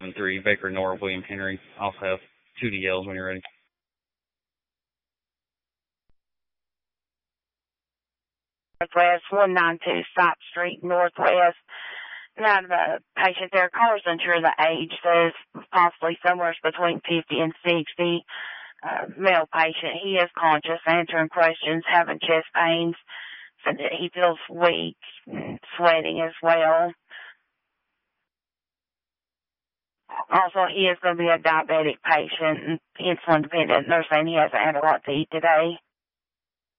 7-3, Baker Nora, William Henry. Also have 2 DLs when you're ready. Northwest, 192 Stott Street, Northwest. Now the patient there, caller's unsure of the age, says possibly somewhere between 50 and 60. Male patient, he is conscious, answering questions, having chest pains, said that he feels weak, sweating as well. Also, he is going to be a diabetic patient and insulin dependent. They're saying he hasn't had a lot to eat today.